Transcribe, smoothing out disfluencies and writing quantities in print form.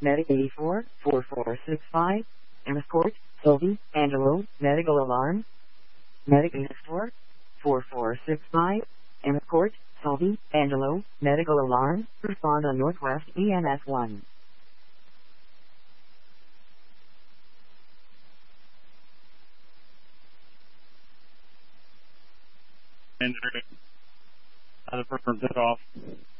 Medic 84, 4465, Court, Sylvie, Angelo, medical alarm. Medic 84, 4465, Court, Sylvie, Angelo, medical alarm, respond on Northwest EMS 1. Injury. The person took off.